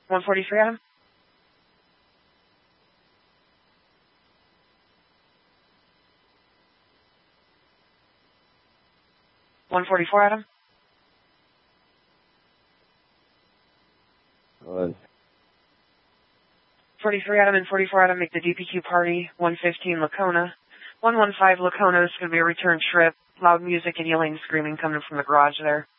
143, Adam? 144, Adam? Good. 43, Adam, and 44, Adam, make the DPQ party. 115, Lacona. 115, Lacona, this is going to be a return trip. Loud music and yelling and screaming coming from the garage there.